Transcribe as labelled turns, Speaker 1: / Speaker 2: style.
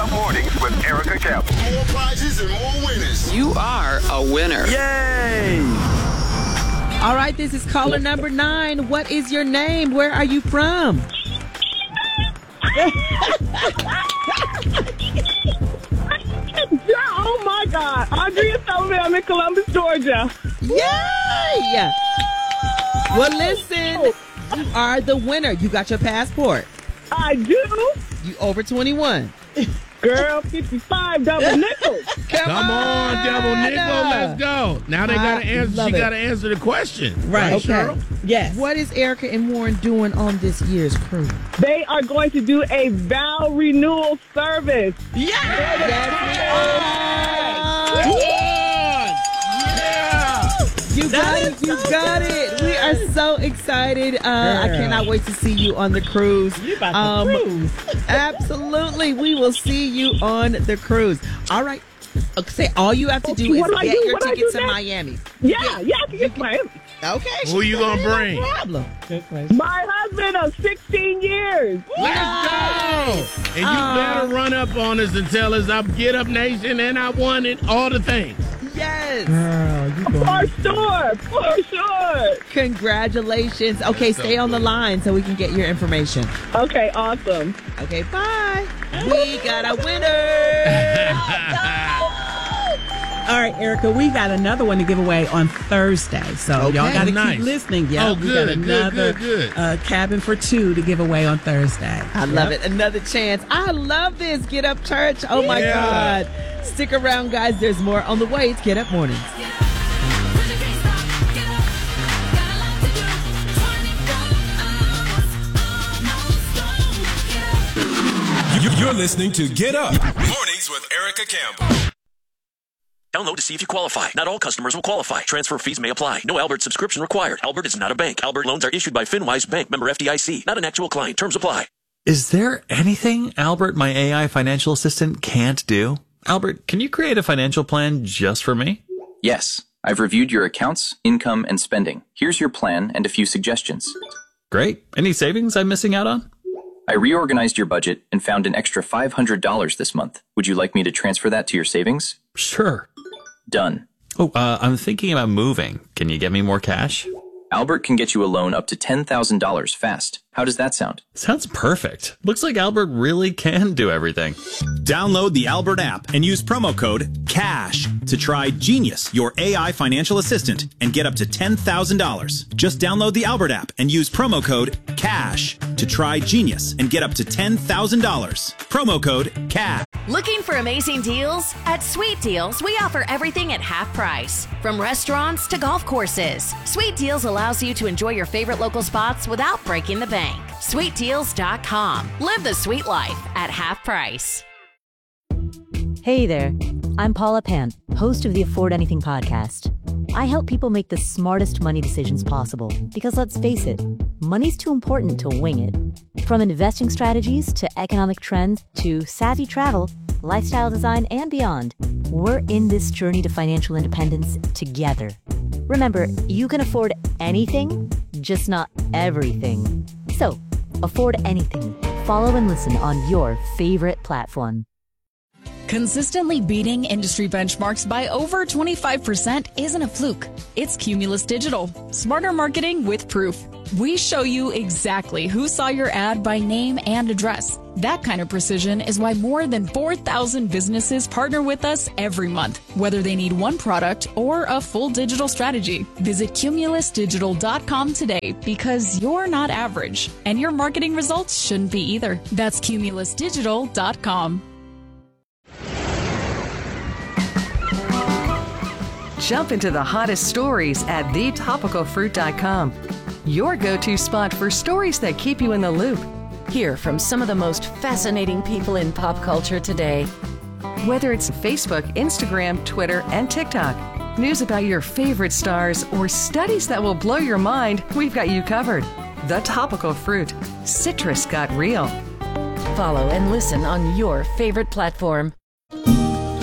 Speaker 1: Up Mornings with Erica Campbell.
Speaker 2: More prizes and more winners.
Speaker 3: You are a winner.
Speaker 4: Yay!
Speaker 5: All right, this is caller number 9. What is your name? Where are you from?
Speaker 6: Oh my God. Andrea Sullivan, I'm in Columbus, Georgia.
Speaker 5: Yay! Well, listen, you are the winner. You got your passport.
Speaker 6: I do.
Speaker 5: You over 21.
Speaker 6: Girl, 55 double nickels.
Speaker 7: Come on, double nickel. Let's go. Now they got to answer. She got to answer the question.
Speaker 5: Right.
Speaker 7: Okay.
Speaker 5: Cheryl?
Speaker 6: Yes.
Speaker 5: What is Erica and Warren doing on this year's cruise?
Speaker 6: They are going to do a vow renewal service.
Speaker 5: You got it. You got it. We are so excited. I cannot wait to see you on the cruise.
Speaker 4: You about to cruise.
Speaker 5: Absolutely. We will see you on the cruise. All right. Okay, all you have to do is get your ticket to Miami.
Speaker 6: Yeah, I can get to Miami.
Speaker 5: Okay.
Speaker 7: Who you going to bring?
Speaker 5: No problem.
Speaker 4: Good question.
Speaker 6: My husband of 16 years.
Speaker 7: Let's go. And you better run up on us and tell us I'm Get Up Nation and I won it, all the things.
Speaker 5: Yes.
Speaker 4: Girl, you going
Speaker 6: For sure.
Speaker 5: Congratulations. Okay, stay on the line so we can get your information.
Speaker 6: Okay, awesome.
Speaker 5: Okay, bye. We got a winner.
Speaker 4: All right, Erica, we got another one to give away on Thursday. So y'all got to keep listening. Yeah,
Speaker 7: Oh,
Speaker 4: we got
Speaker 7: good,
Speaker 4: another
Speaker 7: good.
Speaker 4: cabin for 2 to give away on Thursday.
Speaker 5: I love it. Another chance. I love this. Get Up Church. Oh, my God. Stick around, guys. There's more on the way. It's Get Up Mornings.
Speaker 8: You're listening to Get Up Mornings with Erica Campbell.
Speaker 9: Download to see if you qualify. Not all customers will qualify. Transfer fees may apply. No Albert subscription required. Albert is not a bank. Albert loans are issued by FinWise Bank, member FDIC. Not an actual client. Terms apply.
Speaker 10: Is there anything Albert, my AI financial assistant, can't do? Albert, can you create a financial plan just for me?
Speaker 11: Yes. I've reviewed your accounts, income, and spending. Here's your plan and a few suggestions.
Speaker 10: Great. Any savings I'm missing out on?
Speaker 11: I reorganized your budget and found an extra $500 this month. Would you like me to transfer that to your savings?
Speaker 10: Sure.
Speaker 11: Done.
Speaker 10: Oh, I'm thinking about moving. Can you get me more cash?
Speaker 11: Albert can get you a loan up to $10,000 fast. How does that sound?
Speaker 10: Sounds perfect. Looks like Albert really can do everything.
Speaker 12: Download the Albert app and use promo code CASH to try Genius, your AI financial assistant, and get up to $10,000. Just download the Albert app and use promo code CASH to try Genius and get up to $10,000. Promo code CASH.
Speaker 13: Looking for amazing deals? At Sweet Deals, we offer everything at half price. From restaurants to golf courses, Sweet Deals allows you to enjoy your favorite local spots without breaking the bank. SweetDeals.com. Live the sweet life at half price.
Speaker 14: Hey there. I'm Paula Pan, host of the Afford Anything podcast. I help people make the smartest money decisions possible because let's face it, money's too important to wing it. From investing strategies to economic trends to savvy travel, lifestyle design, and beyond, we're in this journey to financial independence together. Remember, you can afford anything, just not everything. So, afford anything. Follow and listen on your favorite platform.
Speaker 15: Consistently beating industry benchmarks by over 25% isn't a fluke. It's Cumulus Digital. Smarter marketing with proof. We show you exactly who saw your ad by name and address. That kind of precision is why more than 4,000 businesses partner with us every month, whether they need one product or a full digital strategy. Visit cumulusdigital.com today because you're not average, and your marketing results shouldn't be either. That's cumulusdigital.com.
Speaker 16: Jump into the hottest stories at thetopicalfruit.com. Your go-to spot for stories that keep you in the loop.
Speaker 17: Hear from some of the most fascinating people in pop culture today.
Speaker 16: Whether it's Facebook, Instagram, Twitter, and TikTok, news about your favorite stars, or studies that will blow your mind, we've got you covered. The Topical Fruit. Citrus got real.
Speaker 17: Follow and listen on your favorite platform.